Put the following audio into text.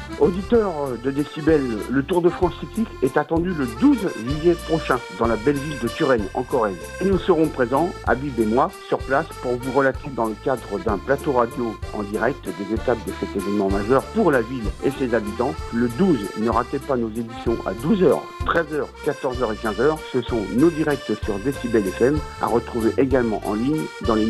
Auditeurs de Décibel, le Tour de France cyclique est attendu le 12 juillet prochain dans la belle ville de Turennes, en Corrèze. Et nous serons présents, Habib et moi, sur place pour vous relater dans le cadre d'un plateau radio en direct des étapes de cet événement majeur pour la ville et ses habitants. Le 12, ne ratez pas nos éditions à 12h, 13h, 14h et 15h. Ce sont nos directs sur Décibel FM, à retrouver également en ligne dans les